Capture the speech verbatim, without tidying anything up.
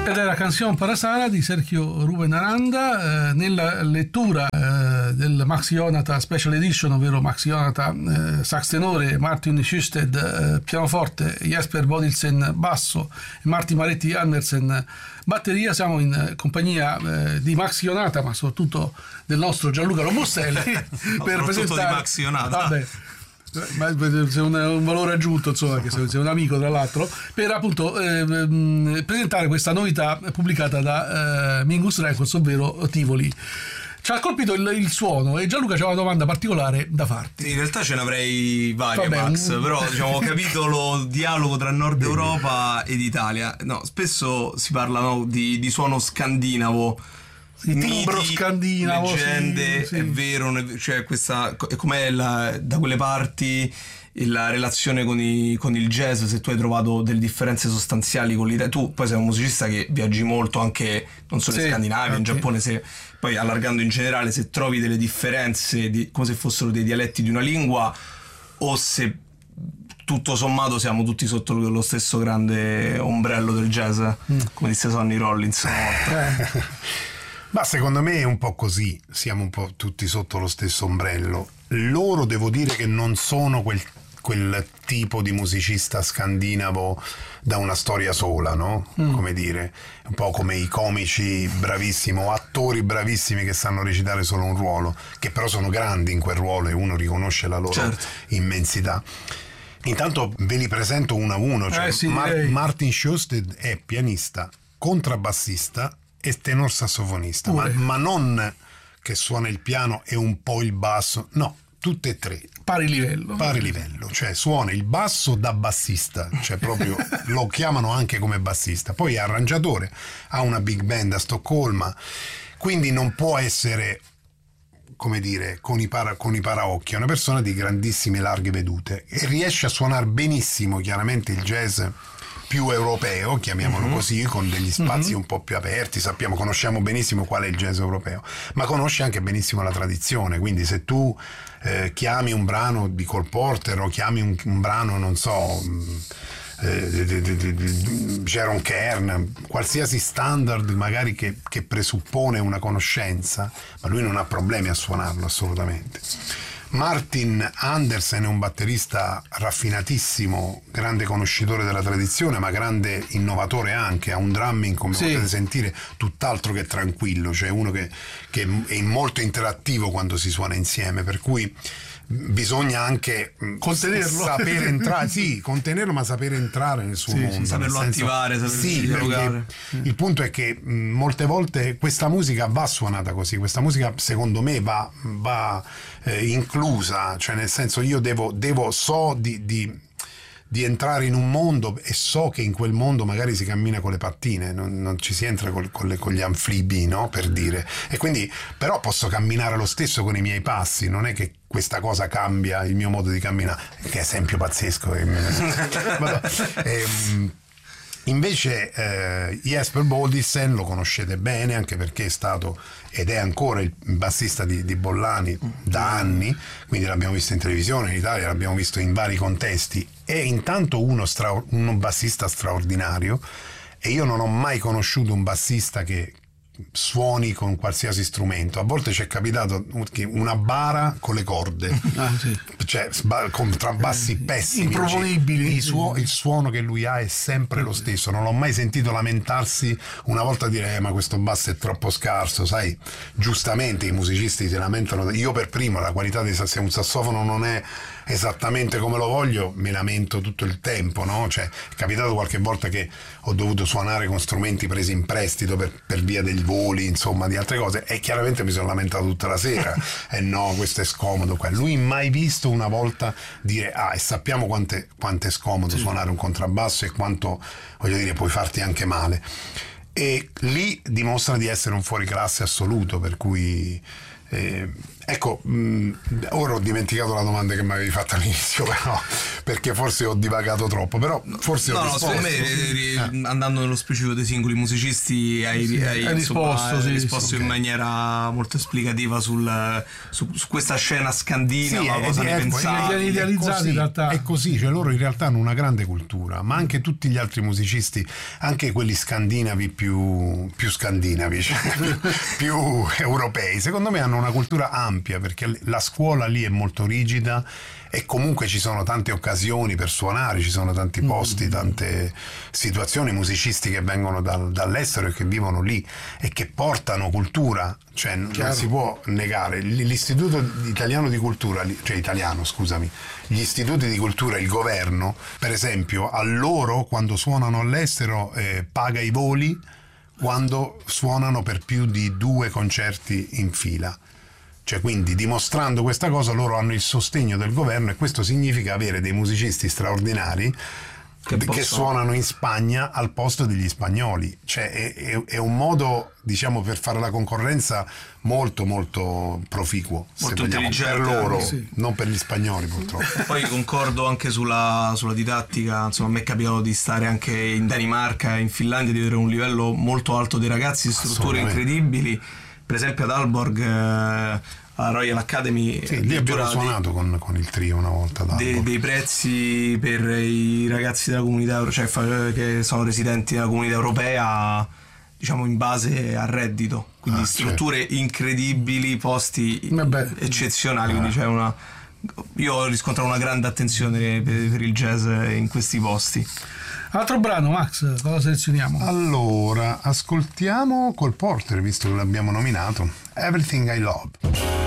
Ed era Canción para Sara di Sergio Ruben Aranda, eh, nella lettura eh, del Max Jonata Special Edition, ovvero Max Jonata eh, sax tenore, Martin Schusted eh, pianoforte, Jesper Bodilsen basso e Martin Maretti Andersen batteria. Siamo in compagnia eh, di Max Jonata, ma soprattutto del nostro Gianluca Robustelli per presentare di Max Jonata. Vabbè. Ma sei un, un valore aggiunto, insomma, che sei un amico tra l'altro, per appunto eh, presentare questa novità pubblicata da eh, Mingus Records, ovvero Tivoli. Ci ha colpito il, il suono, e Gianluca c'ha una domanda particolare da farti. In realtà ce ne avrei varie, Vabbè, Max, un... però diciamo, ho capito lo dialogo tra Nord Europa ed Italia. No, spesso si parla, no, di, di suono scandinavo, il timbro miti, scandinavo, leggende, sì, sì. È vero, cioè questa, com'è la, da quelle parti la relazione con, i, con il jazz, se tu hai trovato delle differenze sostanziali con l'Italia. Tu poi sei un musicista che viaggi molto anche non solo in sì, Scandinavia, okay. in Giappone, se, poi allargando in generale, se trovi delle differenze di, come se fossero dei dialetti di una lingua, o se tutto sommato siamo tutti sotto lo stesso grande ombrello del jazz, mm. come disse Sonny Rollins. Eh. Ma secondo me è un po' così, siamo un po' tutti sotto lo stesso ombrello. Loro, devo dire che non sono quel, quel tipo di musicista scandinavo da una storia sola, no? Mm. Come dire, un po' come i comici bravissimi o attori bravissimi che sanno recitare solo un ruolo, che però sono grandi in quel ruolo e uno riconosce la loro certo. immensità. Intanto ve li presento uno a uno, cioè eh sì, Mar- Martin Schusted è pianista, contrabbassista e tenor sassofonista, ma, ma non che suona il piano e un po' il basso, no, tutte e tre pari livello, pari livello, cioè suona il basso da bassista, cioè proprio lo chiamano anche come bassista, poi è arrangiatore, ha una big band a Stoccolma, quindi non può essere, come dire, con i, para, con i paraocchi, è una persona di grandissime larghe vedute e riesce a suonare benissimo chiaramente il jazz più europeo, chiamiamolo mm-hmm. così, con degli spazi mm-hmm. un po' più aperti. Sappiamo, conosciamo benissimo qual è il jazz europeo, ma conosce anche benissimo la tradizione, quindi se tu eh, chiami un brano di Cole Porter o chiami un, un brano, non so, eh, di, di, di, di Jaron Kern, qualsiasi standard magari che, che presuppone una conoscenza, ma lui non ha problemi a suonarlo assolutamente. Martin Andersen è un batterista raffinatissimo, grande conoscitore della tradizione, ma grande innovatore anche, ha un drumming, come sì. potete sentire, tutt'altro che tranquillo, cioè uno che, che è molto interattivo quando si suona insieme, per cui bisogna anche contenerlo, sapere entrare, sì, contenerlo, ma sapere entrare nel suo sì, mondo, sì, saperlo nel senso, attivare, saperlo sì, dialogare. Il punto è che mh, molte volte questa musica va suonata così, questa musica secondo me va, va eh, inclusa, cioè nel senso io devo, devo so di, di di entrare in un mondo e so che in quel mondo magari si cammina con le pattine, non, non ci si entra col, con, le, con gli anfibi, no? Per dire, e quindi però posso camminare lo stesso con i miei passi, non è che questa cosa cambia il mio modo di camminare. Che esempio pazzesco. ehm, invece eh, Jesper Bodilsen lo conoscete bene, anche perché è stato ed è ancora il bassista di, di Bollani da anni, quindi l'abbiamo visto in televisione in Italia, l'abbiamo visto in vari contesti, è intanto uno, stra, uno bassista straordinario, e io non ho mai conosciuto un bassista che suoni con qualsiasi strumento. A volte ci è capitato una bara con le corde, ah, sì. cioè contrabbassi pessimi, improponibili. Il, suo, il suono che lui ha è sempre lo stesso, non l'ho mai sentito lamentarsi una volta dire eh, ma questo basso è troppo scarso, sai, giustamente i musicisti si lamentano, io per primo, la qualità di se un sassofono non è esattamente come lo voglio mi lamento tutto il tempo, no? Cioè è capitato qualche volta che ho dovuto suonare con strumenti presi in prestito per, per via degli voli, insomma, di altre cose, e chiaramente mi sono lamentato tutta la sera e eh no, questo è scomodo qua. Lui mai visto una volta dire ah, e sappiamo quanto è, quanto è scomodo sì. suonare un contrabbasso e quanto, voglio dire, puoi farti anche male, e lì dimostra di essere un fuoriclasse assoluto, per cui eh, Ecco, mh, ora ho dimenticato la domanda che mi avevi fatto all'inizio, però, perché forse ho divagato troppo, però forse no, ho no, risposto. secondo me eh. andando nello specifico dei singoli musicisti hai, sì, hai, hai insomma, risposto, hai sì, risposto sì, in okay. maniera molto esplicativa sul, su, su questa scena scandinava, sì, cosa è, ne è, pensate? È idealizzati in realtà. È così, cioè loro in realtà hanno una grande cultura, ma anche tutti gli altri musicisti, anche quelli scandinavi più, più scandinavi, cioè più, più europei, secondo me hanno una cultura ampia, perché la scuola lì è molto rigida e comunque ci sono tante occasioni per suonare, ci sono tanti posti, tante situazioni, musicisti che vengono dal, dall'estero e che vivono lì e che portano cultura, cioè Chiaro. non si può negare. L'istituto italiano di cultura, cioè italiano scusami, gli istituti di cultura, il governo per esempio a loro quando suonano all'estero eh, paga i voli quando suonano per più di due concerti in fila. Cioè, quindi dimostrando questa cosa loro hanno il sostegno del governo e questo significa avere dei musicisti straordinari che, che suonano in Spagna al posto degli spagnoli. Cioè è, è, è un modo, diciamo, per fare la concorrenza molto molto proficuo, molto se vogliamo, per loro, anche, sì. non per gli spagnoli purtroppo. Poi concordo anche sulla, sulla didattica, insomma a me è capitato di stare anche in Danimarca e in Finlandia, di vedere un livello molto alto dei ragazzi, strutture incredibili. Per esempio ad Aalborg, eh, a Royal Academy, sì, lì abbiamo suonato con, con il trio una volta ad dei, dei prezzi per i ragazzi della comunità, cioè che sono residenti della comunità europea, diciamo in base al reddito, quindi ah, strutture certo. incredibili, posti Vabbè. eccezionali, ah. quindi c'è una, io ho riscontrato una grande attenzione per, per il jazz in questi posti. Altro brano, Max, cosa selezioniamo? Allora, ascoltiamo Cole Porter, visto che l'abbiamo nominato, Everything I Love.